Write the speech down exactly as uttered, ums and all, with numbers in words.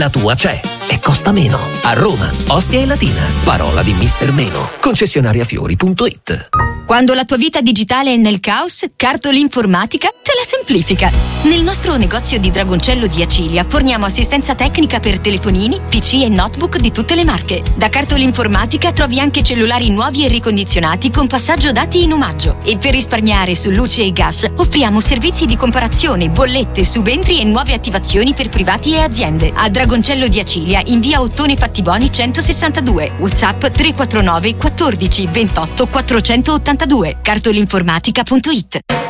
La tua c'è e costa meno. A Roma, Ostia e Latina. Parola di mister Meno. Concessionaria fiori punto it. Quando la tua vita digitale è nel caos, Cartolinformatica te la semplifica. Nel nostro negozio di Dragoncello di Acilia forniamo assistenza tecnica per telefonini, P C e notebook di tutte le marche. Da Cartolinformatica trovi anche cellulari nuovi e ricondizionati con passaggio dati in omaggio. E per risparmiare su luce e gas offriamo servizi di comparazione, bollette, subentri e nuove attivazioni per privati e aziende. A Dragoncello di Acilia in via Ottone Fattiboni centosessantadue. WhatsApp tre quattro nove quattordici ventotto quattrocentottantadue. Cartolinformatica punto it.